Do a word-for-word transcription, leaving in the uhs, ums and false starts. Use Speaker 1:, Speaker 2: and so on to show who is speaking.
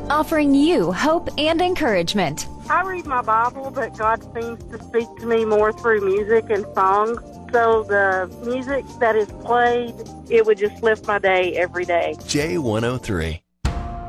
Speaker 1: offering you hope and encouragement.
Speaker 2: I read my Bible, but God seems to speak to me more through music and songs. So the music that is played, it would just lift my day every day.
Speaker 3: J one oh three.